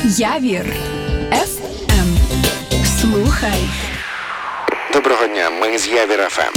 Явір ФМ. Слухай. Доброго дня, ми з Явір ФМ.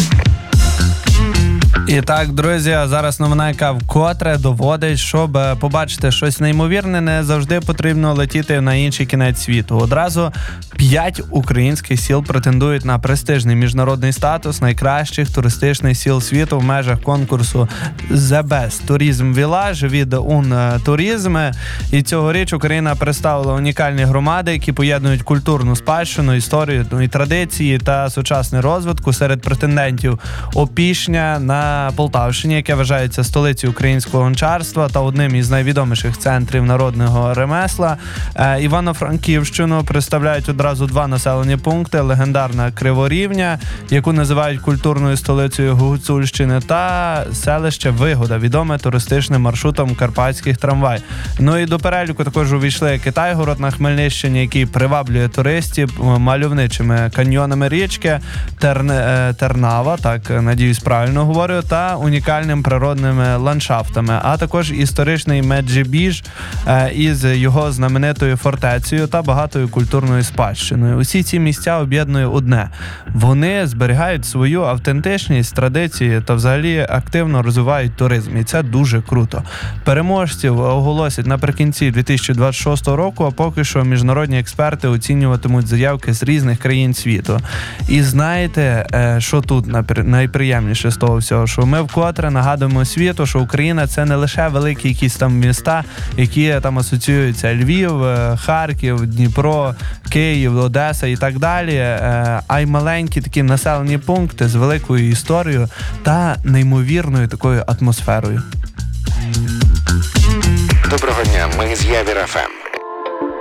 І так, друзі, зараз новина, яка вкотре доводить, щоб побачити щось неймовірне, не завжди потрібно летіти на інший кінець світу. Одразу 5 українських сіл претендують на престижний міжнародний статус найкращих туристичних сіл світу в межах конкурсу The Best Tourism Village від Un-Tourism. І цьогоріч Україна представила унікальні громади, які поєднують культурну спадщину, історію і традиції та сучасний розвиток. Серед претендентів Опішня на Полтавщині, яке вважається столицею українського гончарства та одним із найвідоміших центрів народного ремесла. Івано-Франківщину представляють одразу 2 населені пункти: легендарна Криворівня, яку називають культурною столицею Гуцульщини, та селище Вигода, відоме туристичним маршрутом карпатських трамвай. Ну і до переліку також увійшли Китайгород на Хмельниччині, який приваблює туристів мальовничими каньйонами річки, Тернава, так, надіюсь, правильно говорю, та унікальними природними ландшафтами, а також історичний Меджибіж із його знаменитою фортецею та багатою культурною спадщиною. Усі ці місця об'єднує одне. Вони зберігають свою автентичність, традиції та взагалі активно розвивають туризм. І це дуже круто. Переможців оголосять наприкінці 2026 року, а поки що міжнародні експерти оцінюватимуть заявки з різних країн світу. І знаєте, що тут найприємніше з того всього? Що ми вкотре нагадуємо світу, що Україна – це не лише великі якісь там міста, які там асоціюються: Львів, Харків, Дніпро, Київ, Одеса і так далі, а й маленькі такі населені пункти з великою історією та неймовірною такою атмосферою. Доброго дня, ми з Явір ФМ.